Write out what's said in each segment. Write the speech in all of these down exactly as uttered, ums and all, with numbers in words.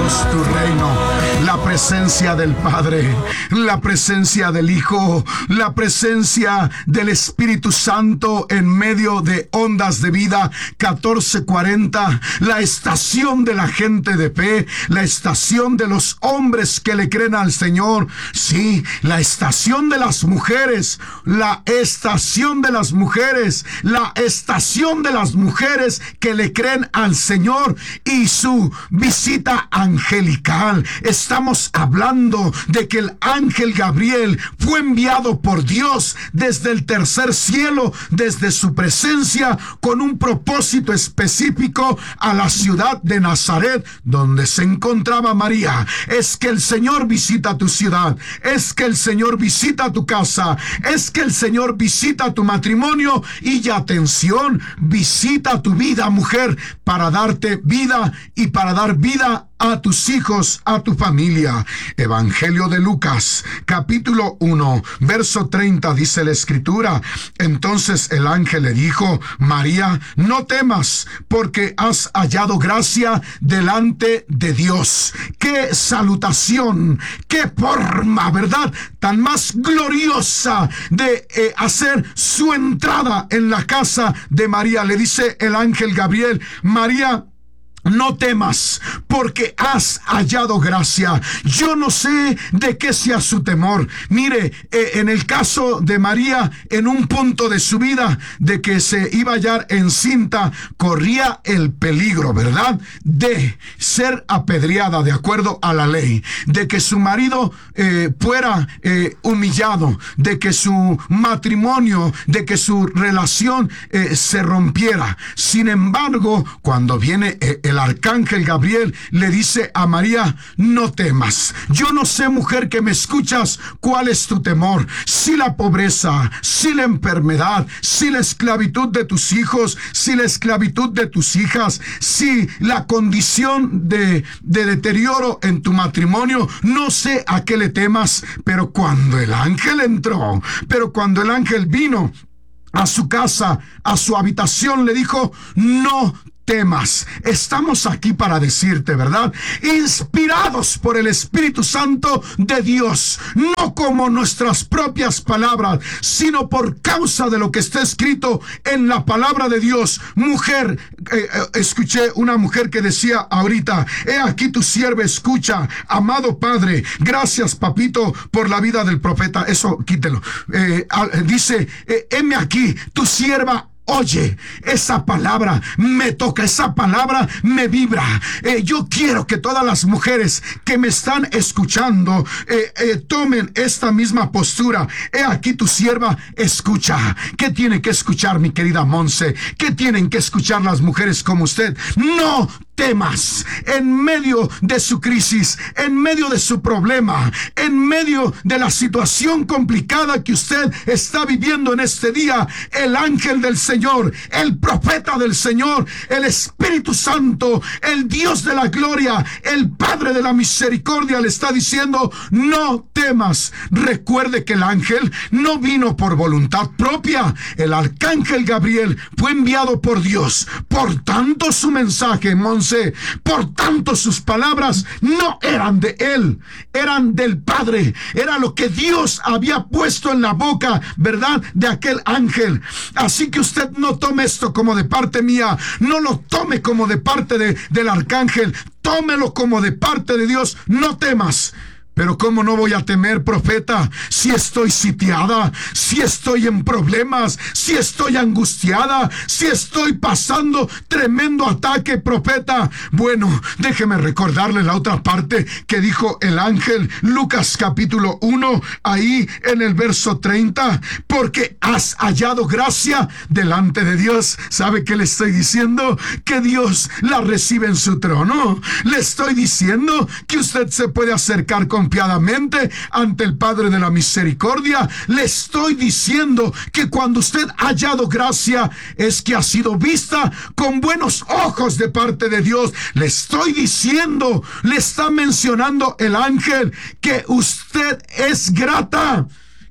Dios, tu reino, la presencia del Padre, la presencia del Hijo, la presencia del Espíritu Santo en medio de Ondas de Vida catorce cuarenta, la estación de la gente de fe, la estación de los hombres que le creen al Señor, sí, la estación de las mujeres, la estación de las mujeres, la estación de las mujeres que le creen al Señor y su visita angelical. Estamos hablando de que el ángel Gabriel fue enviado por Dios desde el tercer cielo, desde su presencia, con un propósito específico a la ciudad de Nazaret, donde se encontraba María. Es que el Señor visita tu ciudad, es que el Señor visita tu casa, es que el Señor visita tu matrimonio y, atención, visita tu vida, mujer, para darte vida y para dar vida a tus hijos, a tu familia. Evangelio de Lucas, capítulo uno, verso treinta, dice la Escritura: entonces el ángel le dijo: María, no temas, porque has hallado gracia delante de Dios. ¡Qué salutación! ¡Qué forma, verdad, tan más gloriosa de eh, hacer su entrada en la casa de María! Le dice el ángel Gabriel: María, no temas, porque has hallado gracia. Yo no sé de qué sea su temor. Mire, eh, en el caso de María, en un punto de su vida de que se iba a hallar encinta, corría el peligro, ¿verdad?, de ser apedreada de acuerdo a la ley, de que su marido eh, fuera eh, humillado, de que su matrimonio, de que su relación eh, se rompiera. Sin embargo, cuando viene eh, el arcángel Gabriel, le dice a María: no temas. Yo no sé, mujer que me escuchas, cuál es tu temor. Si la pobreza, si la enfermedad, si la esclavitud de tus hijos, si la esclavitud de tus hijas, si la condición de, de deterioro en tu matrimonio, no sé a qué le temas, pero cuando el ángel entró, pero cuando el ángel vino a su casa, a su habitación, le dijo: no temas. Estamos aquí para decirte, ¿verdad?, inspirados por el Espíritu Santo de Dios, no como nuestras propias palabras, sino por causa de lo que está escrito en la palabra de Dios. Mujer, eh, eh, escuché una mujer que decía ahorita: he aquí tu sierva, escucha, amado Padre, gracias, papito, por la vida del profeta. Eso quítelo. Eh, dice: eh, heme aquí, tu sierva. Oye, esa palabra me toca, esa palabra me vibra. Eh, yo quiero que todas las mujeres que me están escuchando eh, eh, tomen esta misma postura. He aquí tu sierva, escucha. ¿Qué tiene que escuchar, mi querida Monse? ¿Qué tienen que escuchar las mujeres como usted? No temas. En medio de su crisis, en medio de su problema, en medio de la situación complicada que usted está viviendo en este día, el ángel del Señor, el profeta del Señor, el Espíritu Santo, el Dios de la gloria, el Padre de la misericordia, le está diciendo: no temas. Recuerde que el ángel no vino por voluntad propia. El arcángel Gabriel fue enviado por Dios. Por tanto, su mensaje, Monse, por tanto sus palabras no eran de él, eran del Padre. Era lo que Dios había puesto en la boca, ¿verdad?, de aquel ángel. Así que usted no tome esto como de parte mía, no lo tome como de parte de, del arcángel, tómelo como de parte de Dios. No temas. Pero ¿cómo no voy a temer, profeta, si estoy sitiada, si estoy en problemas, si estoy angustiada, si estoy pasando tremendo ataque, profeta? Bueno, déjeme recordarle la otra parte que dijo el ángel, Lucas capítulo uno, ahí en el verso treinta: porque has hallado gracia delante de Dios. ¿Sabe qué le estoy diciendo? Que Dios la recibe en su trono. Le estoy diciendo que usted se puede acercar con confiadamente ante el Padre de la misericordia. Le estoy diciendo que cuando usted ha hallado gracia es que ha sido vista con buenos ojos de parte de Dios. Le estoy diciendo, le está mencionando el ángel, que usted es grata,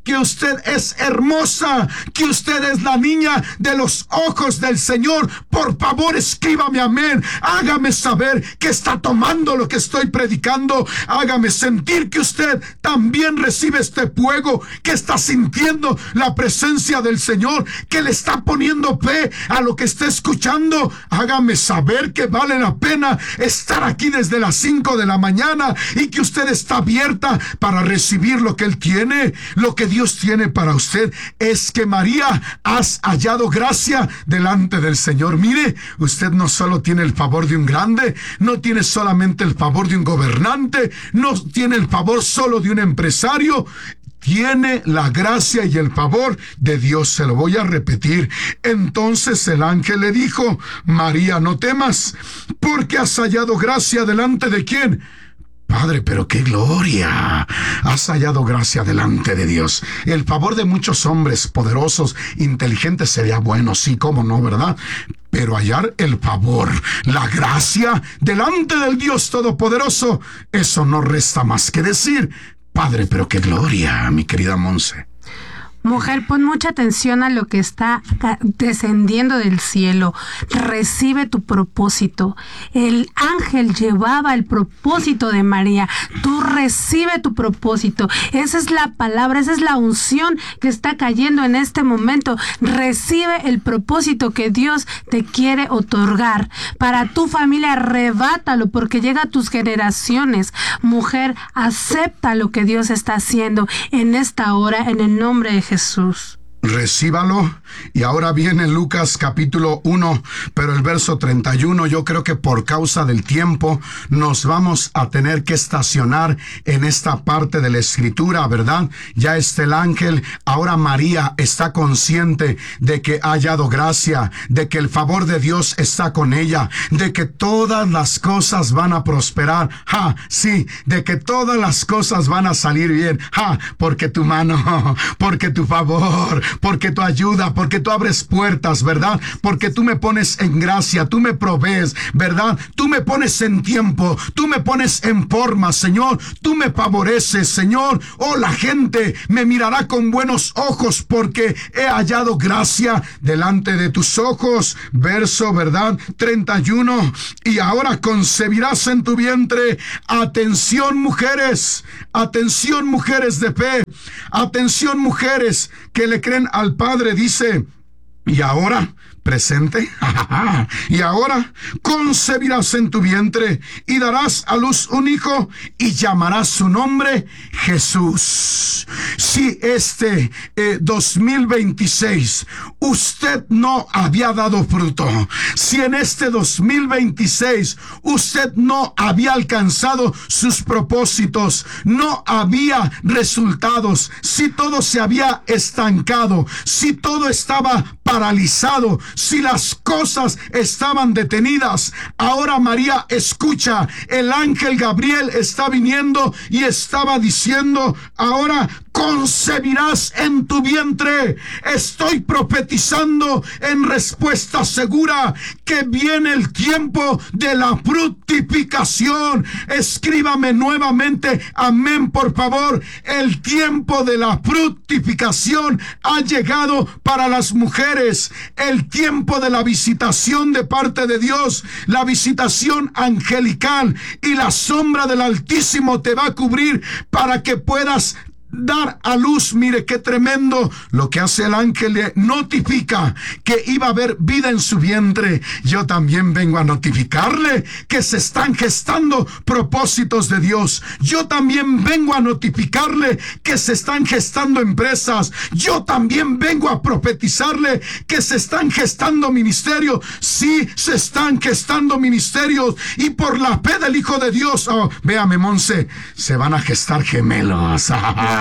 que usted es hermosa, que usted es la niña de los ojos del Señor. Por favor, escríbame amén. Hágame saber que está tomando lo que estoy predicando. Hágame sentir que usted también recibe este fuego, que está sintiendo la presencia del Señor, que le está poniendo fe a lo que está escuchando. Hágame saber que vale la pena estar aquí desde las cinco de la mañana y que usted está abierta para recibir lo que Él tiene. Lo que Dios tiene para usted es que, María, has hallado gracia delante del Señor. Mire, usted no solo tiene el favor de un grande, no tiene solamente el favor de un gobernante, no tiene el favor solo de un empresario, tiene la gracia y el favor de Dios. Se lo voy a repetir. Entonces el ángel le dijo: María, no temas, porque has hallado gracia delante de ¿quién? Padre, pero qué gloria. Has hallado gracia delante de Dios. El favor de muchos hombres poderosos, inteligentes, sería bueno, sí, cómo no, ¿verdad? Pero hallar el favor, la gracia delante del Dios Todopoderoso, eso no resta más que decir: Padre, pero qué gloria, mi querida Monse. Mujer, pon mucha atención a lo que está descendiendo del cielo. Recibe tu propósito. El ángel llevaba el propósito de María. Tú recibe tu propósito. Esa es la palabra, esa es la unción que está cayendo en este momento. Recibe el propósito que Dios te quiere otorgar. Para tu familia, arrebátalo, porque llega a tus generaciones. Mujer, acepta lo que Dios está haciendo en esta hora, en el nombre de Jesús. Recíbalo. Y ahora viene Lucas capítulo uno, pero el verso treinta y uno, yo creo que por causa del tiempo nos vamos a tener que estacionar en esta parte de la escritura, ¿verdad? Ya está el ángel, ahora María está consciente de que ha hallado gracia, de que el favor de Dios está con ella, de que todas las cosas van a prosperar, ja, sí, de que todas las cosas van a salir bien, ja, porque tu mano, porque tu favor, porque tu ayuda, porque tú abres puertas, ¿verdad? Porque tú me pones en gracia, tú me provees, ¿verdad? Tú me pones en tiempo, tú me pones en forma, Señor, tú me favoreces, Señor. Oh, la gente me mirará con buenos ojos porque he hallado gracia delante de tus ojos. Verso, ¿verdad? treinta y uno. Y ahora concebirás en tu vientre. Atención, mujeres, atención, mujeres de fe, atención, mujeres que le creen al Padre. Dice: y ahora, presente, y ahora concebirás en tu vientre y darás a luz un hijo y llamarás su nombre Jesús. Si este eh, dos mil veintiséis usted no había dado fruto, si en este dos mil veintiséis usted no había alcanzado sus propósitos, no había resultados, si todo se había estancado, si todo estaba paralizado, si las cosas estaban detenidas, ahora María escucha, el ángel Gabriel está viniendo y estaba diciendo: ahora concebirás en tu vientre. Estoy profetizando en respuesta segura que viene el tiempo de la fructificación. Escríbame nuevamente amén, por favor. El tiempo de la fructificación ha llegado para las mujeres. El tiempo de la visitación de parte de Dios, la visitación angelical, y la sombra del Altísimo te va a cubrir para que puedas dar a luz. Mire qué tremendo lo que hace el ángel. Le notifica que iba a haber vida en su vientre. Yo también vengo a notificarle que se están gestando propósitos de Dios. Yo también vengo a notificarle que se están gestando empresas. Yo también vengo a profetizarle que se están gestando ministerios. Sí, se están gestando ministerios, y por la fe del Hijo de Dios, oh, véame, Monse, se van a gestar gemelos.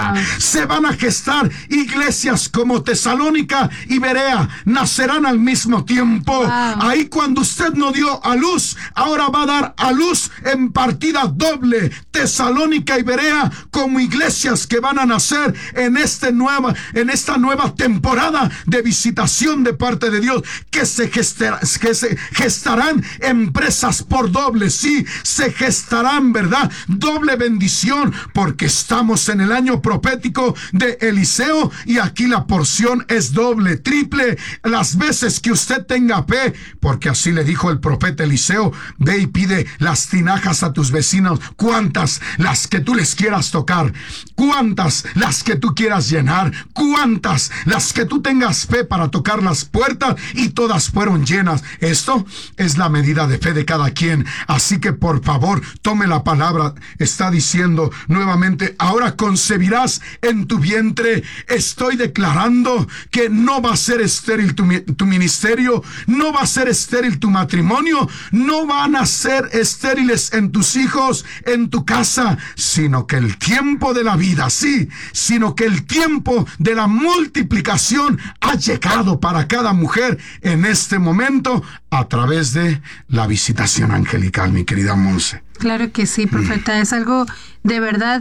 Se van a gestar iglesias como Tesalónica y Berea, nacerán al mismo tiempo. Wow. Ahí cuando usted no dio a luz, ahora va a dar a luz en partida doble. Tesalónica y Berea como iglesias que van a nacer en, este nueva, en esta nueva temporada de visitación de parte de Dios, que se, gestar, que se gestarán empresas por doble. Sí, se gestarán, ¿verdad? Doble bendición, porque estamos en el año profético de Eliseo, y aquí la porción es doble, triple, las veces que usted tenga fe, porque así le dijo el profeta Eliseo: ve y pide las tinajas a tus vecinos, cuantas, las que tú les quieras tocar, cuantas, las que tú quieras llenar, cuantas, las que tú tengas fe para tocar las puertas, y todas fueron llenas. Esto es la medida de fe de cada quien, así que por favor tome la palabra. Está diciendo nuevamente: ahora concebirás en tu vientre. Estoy declarando que no va a ser estéril tu, tu ministerio, no va a ser estéril tu matrimonio, no van a ser estériles en tus hijos, en tu casa, sino que el tiempo de la vida, sí, sino que el tiempo de la multiplicación ha llegado para cada mujer en este momento, a través de la visitación angelical, mi querida Monse. Claro que sí, profeta, mm. es algo de verdad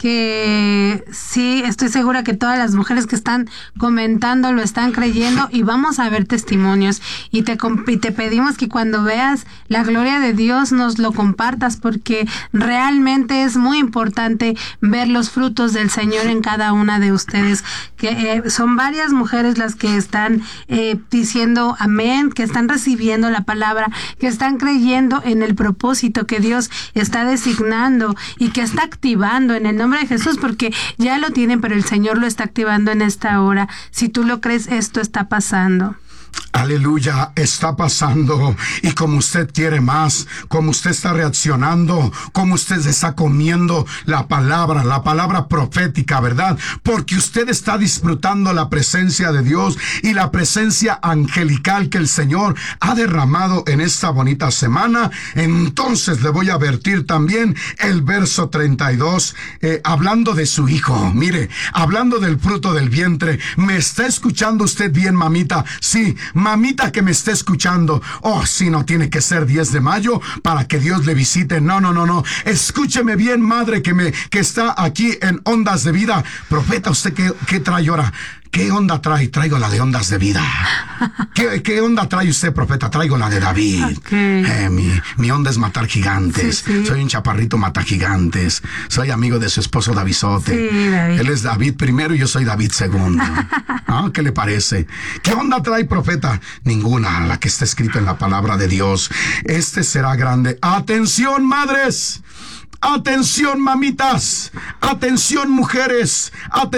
que sí, estoy segura que todas las mujeres que están comentando lo están creyendo, y vamos a ver testimonios, y te, y te pedimos que cuando veas la gloria de Dios nos lo compartas, porque realmente es muy importante ver los frutos del Señor en cada una de ustedes, que eh, son varias mujeres las que están eh, diciendo amén, que están recibiendo la palabra, que están creyendo en el propósito que Dios está designando y que está activando en el nombre de Jesús, porque ya lo tienen, pero el Señor lo está activando en esta hora. Si tú lo crees, esto está pasando. Aleluya, está pasando. Y como usted quiere más, como usted está reaccionando, como usted está comiendo la palabra, la palabra profética, ¿verdad? Porque usted está disfrutando la presencia de Dios y la presencia angelical que el Señor ha derramado en esta bonita semana. Entonces le voy a advertir también el verso treinta y dos, eh, hablando de su hijo. Mire, hablando del fruto del vientre. ¿Me está escuchando usted bien, mamita? Sí, mamita que me esté escuchando. Oh, sí, no tiene que ser diez de mayo para que Dios le visite. No, no, no, no. Escúcheme bien, madre que me que está aquí en Ondas de Vida. Profeta, ¿usted qué, qué trae ahora? ¿Qué onda trae? Traigo la de Ondas de Vida. ¿Qué, qué onda trae usted, profeta? Traigo la de David. Okay. Eh, mi, mi onda es matar gigantes. Sí, sí. Soy un chaparrito mata gigantes. Soy amigo de su esposo Davisote. Sí, David. Él es David primero y yo soy David segundo. ¿Ah? ¿Qué le parece? ¿Qué onda trae, profeta? Ninguna, la que está escrita en la palabra de Dios. Este será grande. ¡Atención, madres! ¡Atención, mamitas! ¡Atención, mujeres! ¡Atención!